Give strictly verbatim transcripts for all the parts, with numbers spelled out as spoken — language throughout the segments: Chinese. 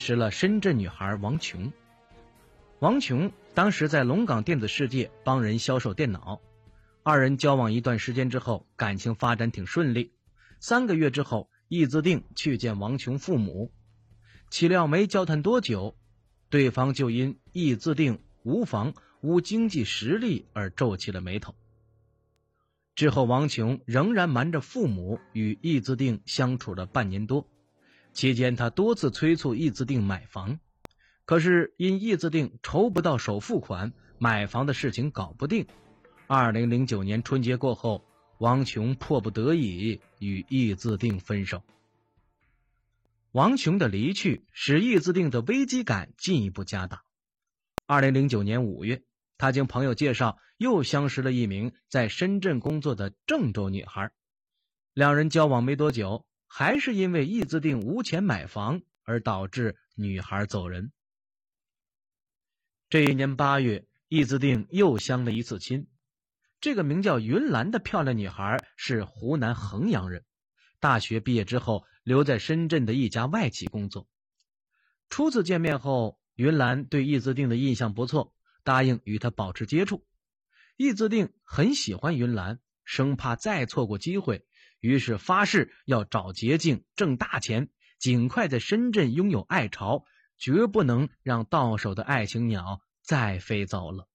识了深圳女孩王琼。王琼当时在龙岗电子世界帮人销售电脑，二人交往一段时间之后，感情发展挺顺利。三个月之后，易自定去见王琼父母，岂料没交谈多久，对方就因易自定无房无经济实力而皱起了眉头。之后王琼仍然瞒着父母与易自定相处了半年多，期间他多次催促易自定买房，可是因易自定筹不到首付款，买房的事情搞不定。二零零九年春节过后，王琼迫不得已与易自定分手。王琼的离去使易自定的危机感进一步加大。二零零九年五月，他经朋友介绍又相识了一名在深圳工作的郑州女孩，两人交往没多久，还是因为易自定无钱买房而导致女孩走人。这一年八月，易自定又相了一次亲。这个名叫云兰的漂亮女孩是湖南衡阳人，大学毕业之后留在深圳的一家外企工作。初次见面后，云兰对易自定的印象不错，答应与他保持接触。易自定很喜欢云兰，生怕再错过机会，于是发誓要找捷径挣大钱，尽快在深圳拥有爱巢，绝不能让到手的爱情鸟再飞走了。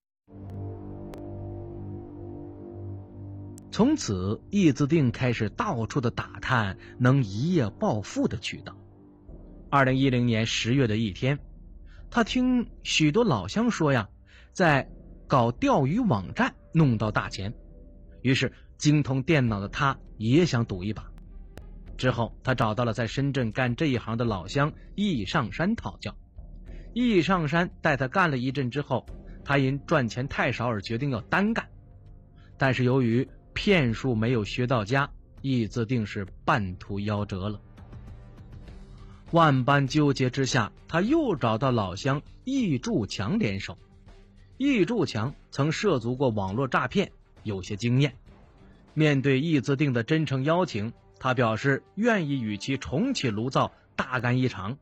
从此，易自定开始到处的打探能一夜暴富的渠道。二零一零年十月的一天，他听许多老乡说呀，在搞钓鱼网站弄到大钱，于是精通电脑的他也想赌一把。之后他找到了在深圳干这一行的老乡易上山讨教。易上山带他干了一阵之后，他因赚钱太少而决定要单干，但是由于骗术没有学到家，易自定是半途夭折了。万般纠结之下，他又找到老乡易铸强联手。易铸强曾涉足过网络诈骗，有些经验。面对易自定的真诚邀请，他表示愿意与其重启炉灶，大干一场。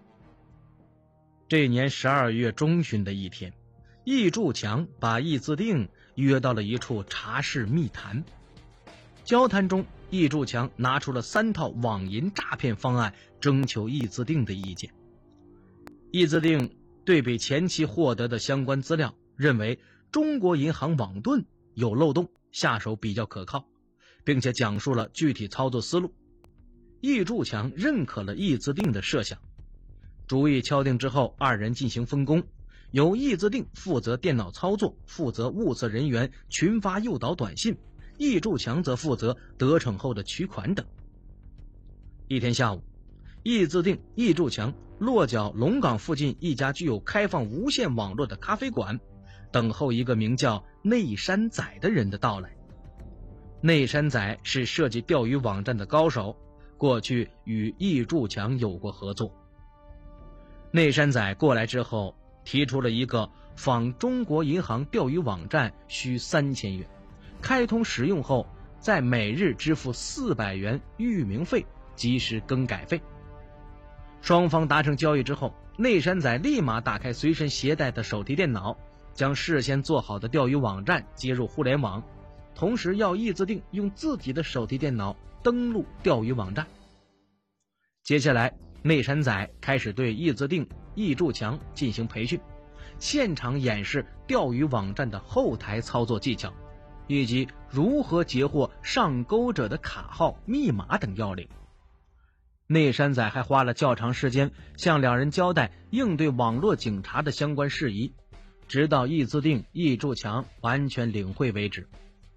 这年十二月中旬的一天，易铸强把易自定约到了一处茶室密谈。交谈中，易铸强拿出了三套网银诈骗方案，征求易自定的意见。易自定对比前期获得的相关资料，认为中国银行网盾有漏洞，下手比较可靠，并且讲述了具体操作思路。易铸强认可了易自定的设想。主意敲定之后，二人进行分工，由易自定负责电脑操作，负责物色人员、群发诱导短信，易铸强则负责得逞后的取款等。一天下午，易自定、易铸强落脚龙岗附近一家具有开放无线网络的咖啡馆，等候一个名叫内山仔的人的到来。内山仔是设计钓鱼网站的高手，过去与易铸强有过合作。内山仔过来之后，提出了一个仿中国银行钓鱼网站需三千元，开通使用后在每日支付四百元域名费，及时更改费。双方达成交易之后，内山仔立马打开随身携带的手提电脑，将事先做好的钓鱼网站接入互联网，同时要易自定用自己的手提电脑登录钓鱼网站。接下来，内山仔开始对易自定、易铸强进行培训，现场演示钓鱼网站的后台操作技巧，以及如何截获上钩者的卡号、密码等要领。内山仔还花了较长时间向两人交代应对网络警察的相关事宜，直到易自定、易铸强完全领会为止。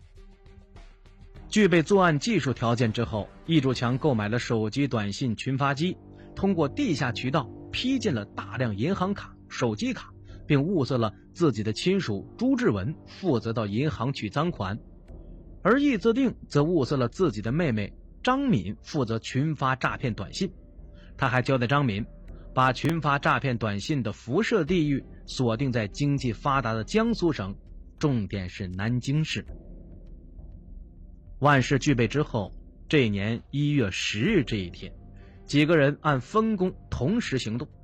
具备作案技术条件之后，易铸强购买了手机短信群发机，通过地下渠道批进了大量银行卡、手机卡，并物色了自己的亲属朱志文负责到银行取赃款，而易自定则物色了自己的妹妹张敏负责群发诈骗短信。他还交代张敏把群发诈骗短信的辐射地域锁定在经济发达的江苏省，重点是南京市。万事俱备之后，这一年一月十日这一天，几个人按分工同时行动。